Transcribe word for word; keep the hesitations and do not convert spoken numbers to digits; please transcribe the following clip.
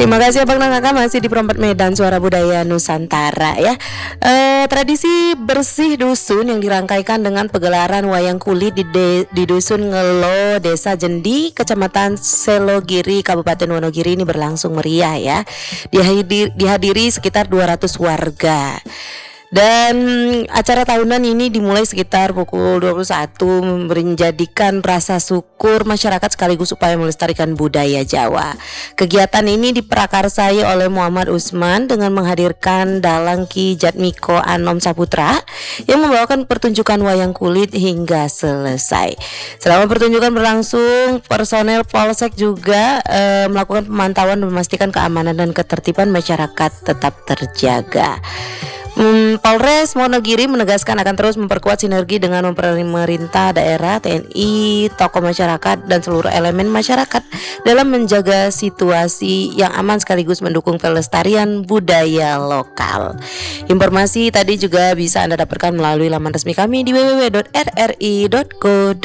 Terima kasih Abang dan Kakak masih di Perempat Medan Suara Budaya Nusantara ya. Eh, tradisi bersih dusun yang dirangkaikan dengan pegelaran wayang kulit di, de, di dusun Ngelo, Desa Jendi, Kecamatan Selogiri, Kabupaten Wonogiri ini berlangsung meriah ya. Dihadiri, dihadiri sekitar dua ratus warga. Dan acara tahunan ini dimulai sekitar pukul dua puluh satu, menjadikan rasa syukur masyarakat sekaligus upaya melestarikan budaya Jawa. Kegiatan ini diprakarsai oleh Muhammad Usman dengan menghadirkan Dalang Ki Jatmiko Anom Saputra yang membawakan pertunjukan wayang kulit hingga selesai. Selama pertunjukan berlangsung, personel Polsek juga eh, melakukan pemantauan dan memastikan keamanan dan ketertiban masyarakat tetap terjaga. Hmm, Polres Wonogiri menegaskan akan terus memperkuat sinergi dengan pemerintah daerah, T N I, tokoh masyarakat dan seluruh elemen masyarakat dalam menjaga situasi yang aman sekaligus mendukung pelestarian budaya lokal. Informasi tadi juga bisa Anda dapatkan melalui laman resmi kami di w w w titik r r i titik co